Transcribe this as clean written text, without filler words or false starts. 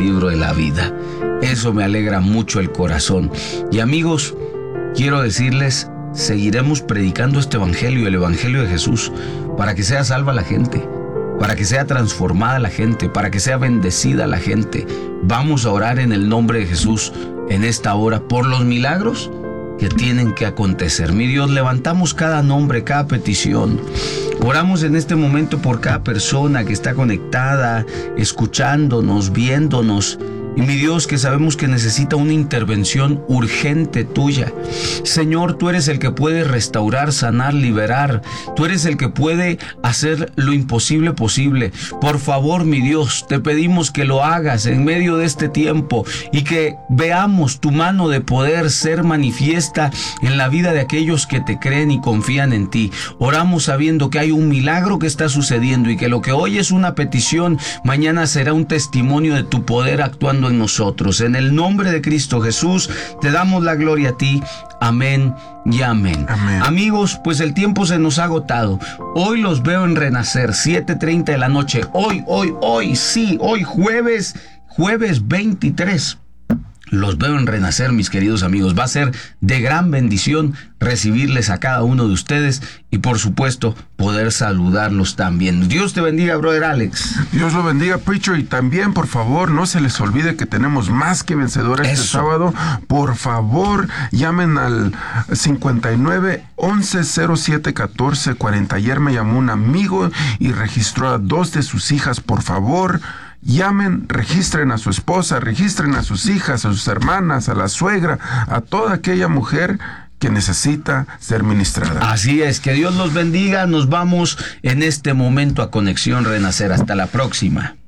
libro de la vida. Eso me alegra mucho el corazón. Y amigos, quiero decirles, seguiremos predicando este evangelio, el evangelio de Jesús, para que sea salva la gente, para que sea transformada la gente, para que sea bendecida la gente. Vamos a orar en el nombre de Jesús en esta hora por los milagros que tienen que acontecer. Mi Dios, levantamos cada nombre, cada petición. Oramos en este momento por cada persona que está conectada, escuchándonos, viéndonos. Y mi Dios, que sabemos que necesita una intervención urgente tuya. Señor, tú eres el que puede restaurar, sanar, liberar. Tú eres el que puede hacer lo imposible posible. Por favor, mi Dios, te pedimos que lo hagas en medio de este tiempo y que veamos tu mano de poder ser manifiesta en la vida de aquellos que te creen y confían en ti. Oramos sabiendo que hay un milagro que está sucediendo y que lo que hoy es una petición, mañana será un testimonio de tu poder actuando en nosotros. En el nombre de Cristo Jesús, te damos la gloria a ti. Amén y amén. Amén. Amigos, pues el tiempo se nos ha agotado. Hoy los veo en Renacer, 7:30 de la noche. Hoy, jueves 23. Los veo en Renacer, mis queridos amigos. Va a ser de gran bendición recibirles a cada uno de ustedes y, por supuesto, poder saludarlos también. Dios te bendiga, brother Alex. Dios lo bendiga, Preacher. Y también, por favor, no se les olvide que tenemos más que vencedores este sábado. Por favor, llamen al 59 11 07 14 40. Ayer me llamó un amigo y registró a 2 de sus hijas. Por favor, llamen, registren a su esposa, registren a sus hijas, a sus hermanas, a la suegra, a toda aquella mujer que necesita ser ministrada. Así es, que Dios los bendiga. Nos vamos en este momento a Conexión Renacer. Hasta la próxima.